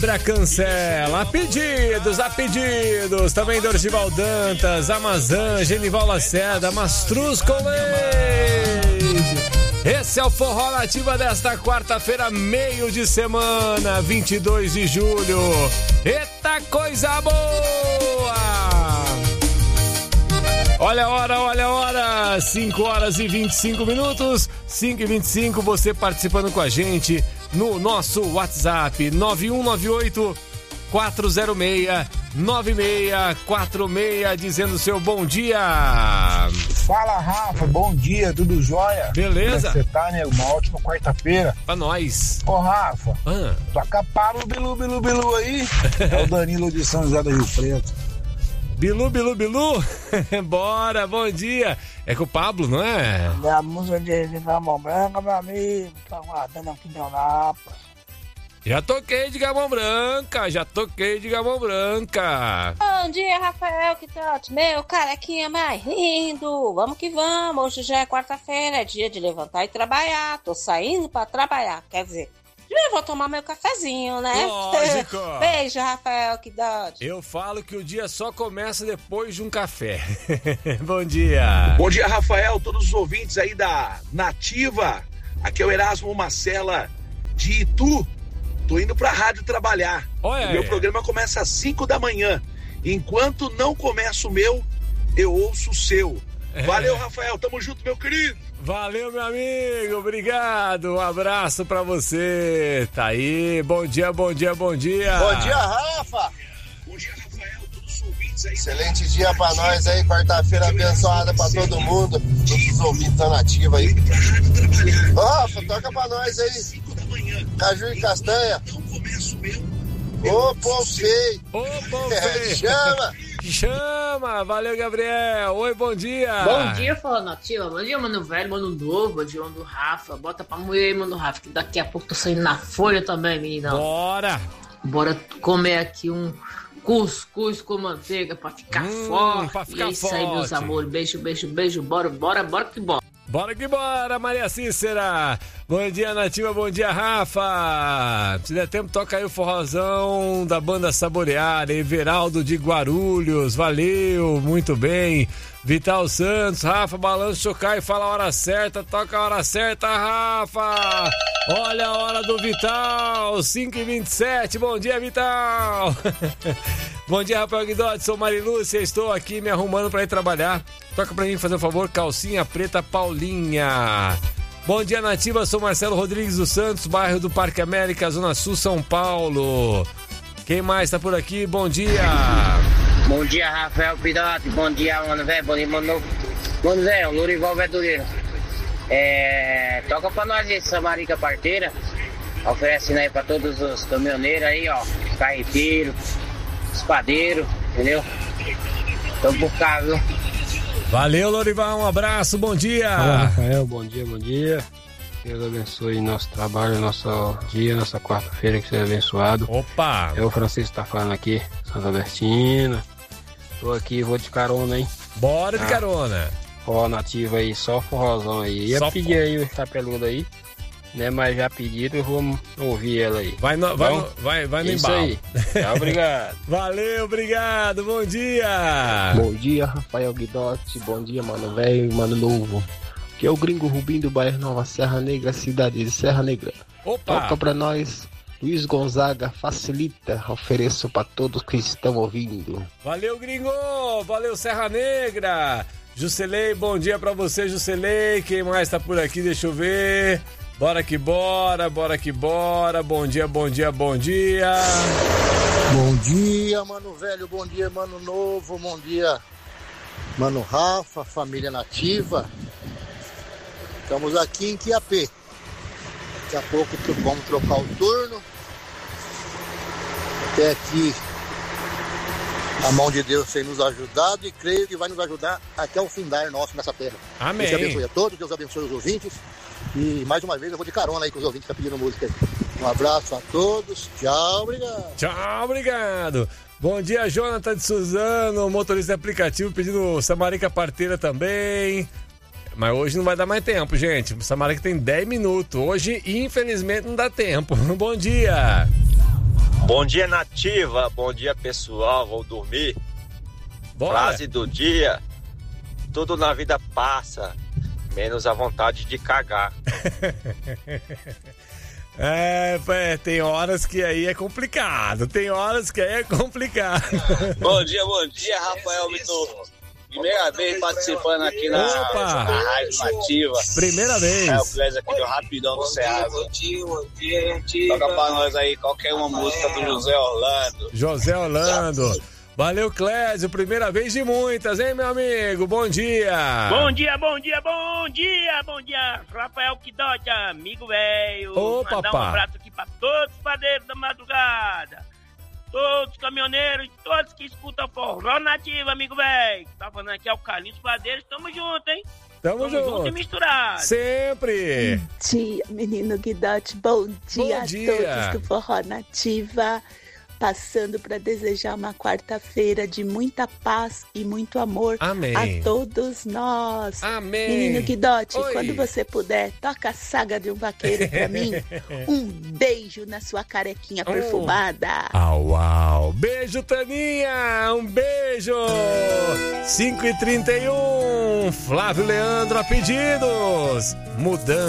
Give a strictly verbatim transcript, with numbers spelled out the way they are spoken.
Pra cancela, a pedidos, a pedidos, também Dorival Dantas, Amazã, Genival Lacerda, Mastruz com leite. Esse é o Forró Nativa desta quarta-feira, meio de semana, vinte e dois de julho. Eita coisa boa! Olha a hora, olha a hora, cinco horas e vinte e cinco minutos, cinco e vinte e cinco, você participando com a gente no nosso WhatsApp, nove um nove oito, quatro zero seis, nove seis quatro seis, dizendo seu bom dia. Fala, Rafa, bom dia, tudo jóia? Beleza? Como é que você tá, né? Uma ótima quarta-feira. Pra nós. Ô, Rafa, ah. toca Pablo Bilu Bilu Bilu aí. É o Danilo de São José do Rio Preto. Bilu, Bilu, Bilu? Bora, bom dia. É com o Pablo, não é? Minha música de Gamão Branca, meu amigo. Tá guardando aqui de Eunápolis. Já toquei de Gamão Branca, já toquei de Gamão Branca. Bom dia, Rafael, que tal? Meu carequinha mais lindo. Vamos que vamos. Hoje já é quarta-feira, é dia de levantar e trabalhar. Tô saindo pra trabalhar, quer dizer... Eu vou tomar meu cafezinho, né? Lógico. Beijo, Rafael, que dode. Eu falo que o dia só começa depois de um café. Bom dia. Bom dia, Rafael, todos os ouvintes aí da Nativa. Aqui é o Erasmo Marcela de Itu. Tô indo pra rádio trabalhar. Olha o meu aí. programa começa às cinco da manhã. Enquanto não começa o meu, eu ouço o seu. É. Valeu, Rafael, tamo junto, meu querido. Valeu, meu amigo, obrigado, um abraço pra você. Tá aí, bom dia, bom dia, bom dia. Bom dia, Rafa. Bom dia, Rafael, todos os ouvintes aí. Excelente dia pra nós aí, quarta-feira abençoada pra todo mundo, todos os ouvintes da Nativa aí. Rafa, toca pra nós aí, Caju e Castanha. Ô, povo feio. Ô, povo feio. Chama. Chama, valeu, Gabriel. Oi, bom dia. Bom dia, Forró Nativa. Bom dia, mano velho, mano novo. Bom dia, mano Rafa. Bota pra mulher aí, mano Rafa, que daqui a pouco tô saindo na folha também, meninão. Bora. Bora comer aqui um cuscuz com manteiga pra ficar hum, forte. Pra ficar e é isso aí, forte. meus amores. Beijo, beijo, beijo. Bora, bora, bora que bora. Bora que bora, Maria Cícera. Bom dia, Nativa, bom dia, Rafa. Se der tempo, toca aí o forrozão da banda Saborear, Everaldo de Guarulhos, valeu, muito bem. Vital Santos, Rafa, balanço, chocar e fala a hora certa, toca a hora certa, Rafa. Olha a hora do Vital, cinco e vinte e sete, bom dia, Vital. Bom dia, Rafael Guidotti, sou Marilúcia, estou aqui me arrumando para ir trabalhar. Toca pra mim, fazer um favor, calcinha preta Paulinha. Bom dia, Nativa, sou Marcelo Rodrigues dos Santos, bairro do Parque América, Zona Sul, São Paulo. Quem mais tá por aqui? Bom dia. Bom dia, Rafael Pidote, bom dia, mano velho, bom dia, mano novo. Mano velho, Lurival Verdureiro. É, toca pra nós esse Samarica Parteira, oferecendo aí pra todos os caminhoneiros aí, ó, carreteiro, espadeiro, entendeu? Tamo por cá, viu? Valeu, Lorival, um abraço, bom dia. Fala, Rafael, bom dia, bom dia. Deus abençoe nosso trabalho, nosso dia, nossa quarta-feira, que seja abençoado. Opa! É o Francisco tá falando aqui, Santa Albertina. Tô aqui, vou de carona, hein? Bora de ah, carona. Forró Nativa aí, só forrozão aí. Ia só pedir aí o Itapeludo aí, né? Mas já pedido, eu vou ouvir ela aí. Vai no, vai no, vai, vai no embalo. Isso aí. Tá, obrigado. Valeu, obrigado, bom dia. Bom dia, Rafael Guidotti, bom dia, mano velho e mano novo. Que é o Gringo Rubinho do bairro Nova Serra Negra, cidade de Serra Negra. Opa! Toca pra nós, Luiz Gonzaga, facilita, ofereço pra todos que estão ouvindo. Valeu, Gringo, valeu, Serra Negra. Jucelei, bom dia pra você, Jucelei. Quem mais tá por aqui, deixa eu ver. Bora que bora, bora que bora. Bom dia, bom dia, bom dia. Bom dia, mano velho, bom dia, mano novo, bom dia, mano Rafa, família Nativa. Estamos aqui em Quiapé. Daqui a pouco vamos trocar o turno. Até aqui a mão de Deus tem nos ajudado e creio que vai nos ajudar até o findar nosso nessa terra. Amém. Deus abençoe a todos, Deus abençoe os ouvintes. E mais uma vez eu vou de carona aí com os ouvintes que estão pedindo música aí. Um abraço a todos. Tchau, obrigado. Tchau, obrigado. Bom dia, Jonathan de Suzano, motorista de aplicativo pedindo Samarica Parteira também. Mas hoje não vai dar mais tempo, gente. O Samarica tem dez minutos. Hoje, infelizmente, não dá tempo. Bom dia. Bom dia, Nativa. Bom dia, pessoal. Vou dormir. Bora. Frase do dia: tudo na vida passa, menos a vontade de cagar. É, é, tem horas que aí é complicado. Tem horas que aí é complicado. Bom dia, bom dia, Rafael Vitor. Primeira vez participando aqui na, Opa. na Rádio Nativa. Primeira vez. É o Clésio aqui do Rapidão do Ceasa. Bom dia, bom dia, toca pra nós aí qualquer uma música do José Orlando. José Orlando. Valeu, Clésio. Primeira vez de muitas, hein, meu amigo? Bom dia. Bom dia, bom dia, bom dia, bom dia. Rafael Quidote, amigo velho. Ô, Mandar papá. um abraço aqui pra todos os padeiros da madrugada. Todos os caminhoneiros e todos que escutam forró nativa, amigo velho. Tá falando aqui é o Carlinhos Padeiros. Tamo junto, hein? Tamo, Tamo junto. junto e misturado. Sempre. Bom dia, menino Guidote. Bom dia, Bom dia. a todos do Forró Nativa. Passando para desejar uma quarta-feira de muita paz e muito amor Amém. a todos nós. Amém. Menino Guidote, Oi. quando você puder, toca a Saga de um Vaqueiro para mim. Um beijo na sua carequinha Oh. perfumada. Au, au. Beijo, Taninha. Um beijo. cinco e trinta e um. Flávio Leandro a pedidos. Mudando.